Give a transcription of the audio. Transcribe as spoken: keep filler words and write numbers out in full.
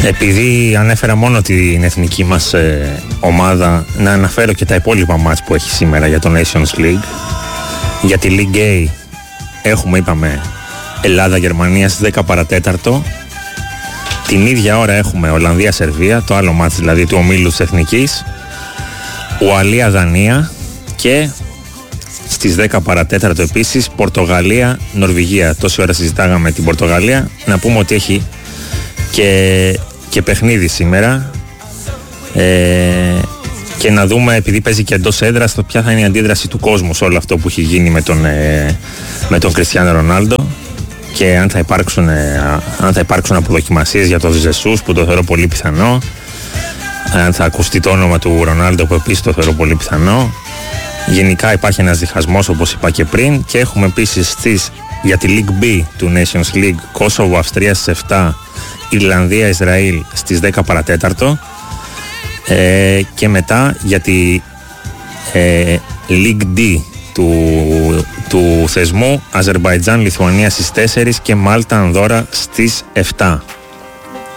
Επειδή ανέφερα μόνο την εθνική μας ε, ομάδα, να αναφέρω και τα υπόλοιπα μάτς που έχει σήμερα για το Nations League. Για τη League A έχουμε, είπαμε, Ελλάδα-Γερμανία στις δέκα παρατέταρτο. Την ίδια ώρα έχουμε Ολλανδία-Σερβία, το άλλο μάτς δηλαδή του ομίλου της Εθνικής. Ουαλία-Δανία και στις δέκα παρατέταρτο επίσης Πορτογαλία-Νορβηγία. Τόση ώρα συζητάγαμε την Πορτογαλία. Να πούμε ότι έχει και, και παιχνίδι σήμερα. Ε, και να δούμε, επειδή παίζει και εντός έδρας, το ποια θα είναι η αντίδραση του κόσμου σε όλο αυτό που έχει γίνει με τον, ε, με τον Κριστιάνο Ρονάλντο, και αν θα υπάρξουν, ε, αν θα υπάρξουν αποδοκιμασίες για τον Ζεσούς, που το θεωρώ πολύ πιθανό, αν θα ακουστεί το όνομα του Ρονάλντο, που επίσης το θεωρώ πολύ πιθανό. Γενικά υπάρχει ένας διχασμός, όπως είπα και πριν, και έχουμε επίσης στις, για τη League B του Nations League, Κόσοβο Αυστρία στις επτά, Ιρλανδία Ισραήλ στις δέκα παρατέταρτο, ε, και μετά για τη ε, League D του, του θεσμού, Αζερμπαϊτζάν Λιθουανία στις τέσσερις και Μάλτα Ανδόρα στις επτά.